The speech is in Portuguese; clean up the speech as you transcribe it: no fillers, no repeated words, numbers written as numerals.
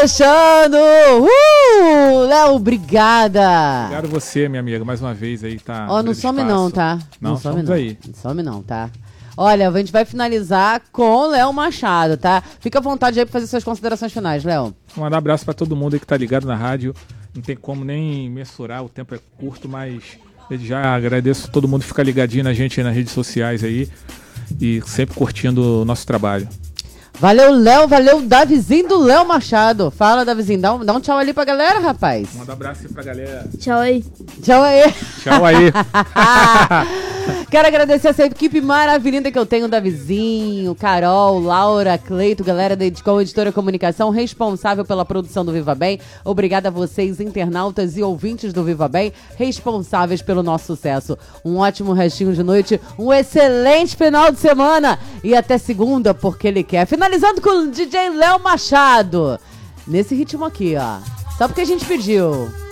Machado! Léo, obrigada! Obrigado você, minha amiga, mais uma vez aí, tá? Ó, não some não, tá? Não some não. Aí. Não some não, tá? Olha, a gente vai finalizar com Léo Machado, tá? Fica à vontade aí pra fazer suas considerações finais, Léo. Vou mandar um abraço pra todo mundo aí que tá ligado na rádio. Não tem como nem mensurar, o tempo é curto, mas desde já agradeço todo mundo que fica ligadinho na gente aí nas redes sociais aí e sempre curtindo o nosso trabalho. Valeu, Léo, valeu, Davizinho do Léo Machado. Fala, Davizinho, dá um tchau ali pra galera, rapaz. Manda um abraço aí pra galera. Tchau aí. Tchau aí. Tchau aí. Quero agradecer essa equipe maravilhosa que eu tenho, Davizinho, Carol, Laura, Cleito, galera da Edicom Editora Comunicação, responsável pela produção do Viva Bem. Obrigada a vocês, internautas e ouvintes do Viva Bem, responsáveis pelo nosso sucesso. Um ótimo restinho de noite, um excelente final de semana e até segunda, porque ele quer. Finalizando com o DJ Léo Machado, nesse ritmo aqui, ó. Só porque a gente pediu.